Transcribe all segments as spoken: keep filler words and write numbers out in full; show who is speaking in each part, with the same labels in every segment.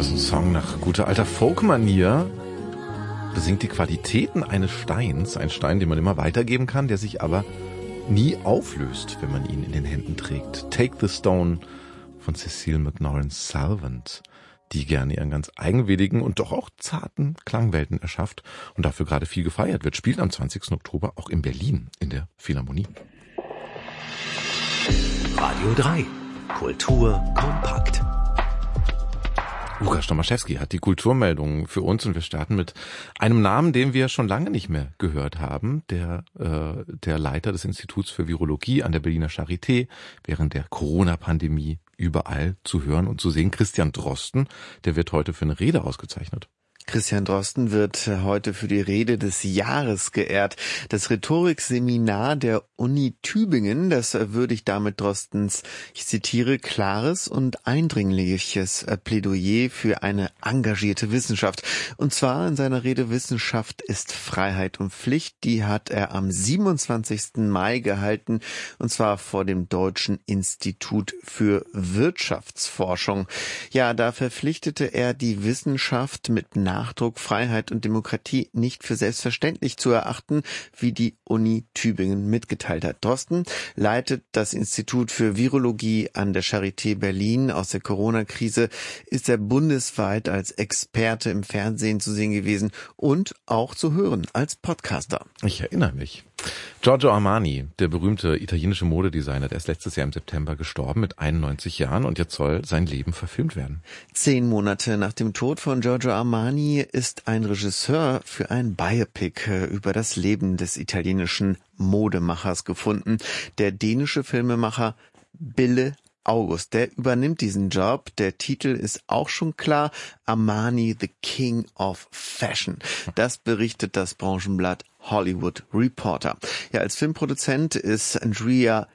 Speaker 1: Das ist ein Song nach guter alter Folk-Manier. Besingt die Qualitäten eines Steins. Ein Stein, den man immer weitergeben kann, der sich aber nie auflöst, wenn man ihn in den Händen trägt. Take the Stone von Cecile McLaurin Salvant, die gerne ihren ganz eigenwilligen und doch auch zarten Klangwelten erschafft und dafür gerade viel gefeiert wird. Spielt am zwanzigsten Oktober auch in Berlin in der Philharmonie.
Speaker 2: Radio drei. Kultur kompakt.
Speaker 1: Łukasz Tomaszewski hat die Kulturmeldungen für uns und wir starten mit einem Namen, den wir schon lange nicht mehr gehört haben. Der, äh, der Leiter des Instituts für Virologie an der Berliner Charité während der Corona-Pandemie überall zu hören und zu sehen. Christian Drosten, der wird heute für eine Rede ausgezeichnet.
Speaker 3: Christian Drosten wird heute für die Rede des Jahres geehrt. Das Rhetorikseminar der Uni Tübingen, das würdigt damit Drostens, ich zitiere, klares und eindringliches Plädoyer für eine engagierte Wissenschaft. Und zwar in seiner Rede Wissenschaft ist Freiheit und Pflicht. Die hat er am siebenundzwanzigsten Mai gehalten, und zwar vor dem Deutschen Institut für Wirtschaftsforschung. Ja, da verpflichtete er die Wissenschaft mit Nachdruck, Freiheit und Demokratie nicht für selbstverständlich zu erachten, wie die Uni Tübingen mitgeteilt hat. Drosten leitet das Institut für Virologie an der Charité Berlin. Aus der Corona-Krise ist er bundesweit als Experte im Fernsehen zu sehen gewesen und auch zu hören als Podcaster.
Speaker 1: Ich erinnere mich. Giorgio Armani, der berühmte italienische Modedesigner, der ist letztes Jahr im September gestorben mit einundneunzig Jahren und jetzt soll sein Leben verfilmt werden.
Speaker 3: Zehn Monate nach dem Tod von Giorgio Armani ist ein Regisseur für ein Biopic über das Leben des italienischen Modemachers gefunden. Der dänische Filmemacher Bille August, der übernimmt diesen Job. Der Titel ist auch schon klar: Armani, the King of Fashion. Das berichtet das Branchenblatt Hollywood Reporter. Ja, als Filmproduzent ist Andrea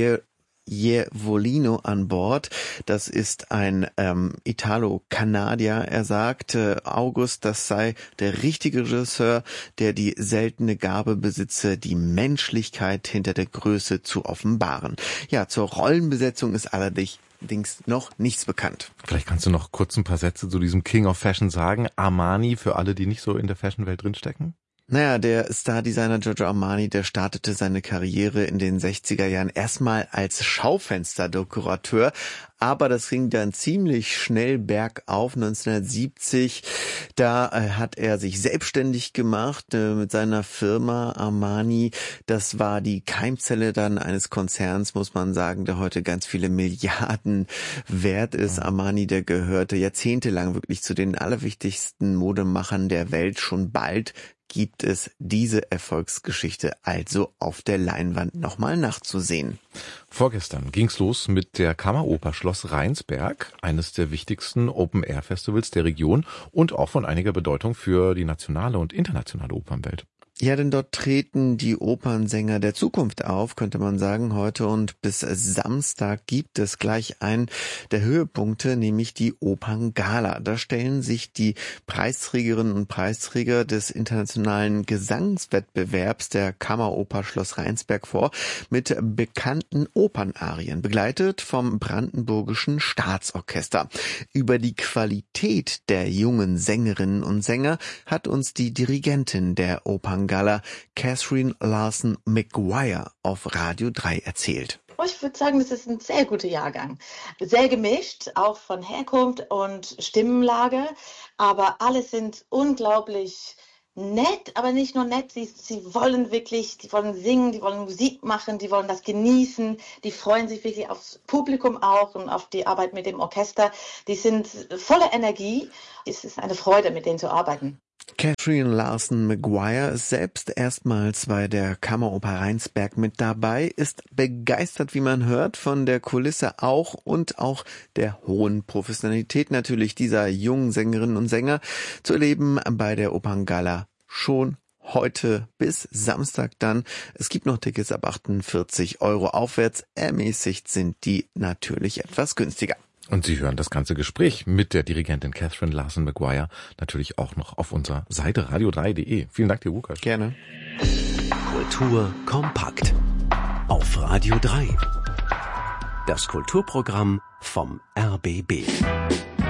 Speaker 3: Ievolino an Bord. Das ist ein ähm, Italo-Kanadier. Er sagte, August, das sei der richtige Regisseur, der die seltene Gabe besitze, die Menschlichkeit hinter der Größe zu offenbaren. Ja, zur Rollenbesetzung ist allerdings noch nichts bekannt.
Speaker 1: Vielleicht kannst du noch kurz ein paar Sätze zu diesem King of Fashion sagen. Armani für alle, die nicht so in der Fashion-Welt drinstecken?
Speaker 3: Naja, der Star-Designer Giorgio Armani, der startete seine Karriere in den sechziger Jahren erstmal als Schaufensterdekorateur, aber das ging dann ziemlich schnell bergauf. neunzehnhundertsiebzig, da äh, hat er sich selbstständig gemacht äh, mit seiner Firma Armani. Das war die Keimzelle dann eines Konzerns, muss man sagen, der heute ganz viele Milliarden wert ist. Armani, der gehörte jahrzehntelang wirklich zu den allerwichtigsten Modemachern der Welt. Schon bald gibt es diese Erfolgsgeschichte also auf der Leinwand nochmal nachzusehen.
Speaker 1: Vorgestern ging's los mit der Kammeroper Schloss Rheinsberg, eines der wichtigsten Open-Air-Festivals der Region und auch von einiger Bedeutung für die nationale und internationale Opernwelt.
Speaker 3: Ja, denn dort treten die Opernsänger der Zukunft auf, könnte man sagen, heute, und bis Samstag gibt es gleich einen der Höhepunkte, nämlich die Operngala. Da stellen sich die Preisträgerinnen und Preisträger des internationalen Gesangswettbewerbs der Kammeroper Schloss Rheinsberg vor mit bekannten Opernarien, begleitet vom Brandenburgischen Staatsorchester. Über die Qualität der jungen Sängerinnen und Sänger hat uns die Dirigentin der Operngala Gala, Catherine Larson McGuire, auf Radio drei erzählt.
Speaker 4: Ich würde sagen, das ist ein sehr guter Jahrgang. Sehr gemischt, auch von Herkunft und Stimmenlage, aber alle sind unglaublich nett, aber nicht nur nett, sie, sie wollen wirklich, die wollen singen, die wollen Musik machen, die wollen das genießen, die freuen sich wirklich aufs Publikum auch und auf die Arbeit mit dem Orchester. Die sind voller Energie. Es ist eine Freude, mit denen zu arbeiten.
Speaker 3: Catherine Larson McGuire ist selbst erstmals bei der Kammeroper Rheinsberg mit dabei, ist begeistert, wie man hört, von der Kulisse auch und auch der hohen Professionalität natürlich dieser jungen Sängerinnen und Sänger zu erleben bei der Operngala schon heute bis Samstag dann. Es gibt noch Tickets ab achtundvierzig Euro aufwärts. Ermäßigt sind die natürlich etwas günstiger.
Speaker 1: Und Sie hören das ganze Gespräch mit der Dirigentin Catherine Larson McGuire natürlich auch noch auf unserer Seite radio drei punkt de. Vielen Dank dir, Łukasz.
Speaker 3: Gerne.
Speaker 2: Kultur kompakt auf Radio drei. Das Kulturprogramm vom R B B.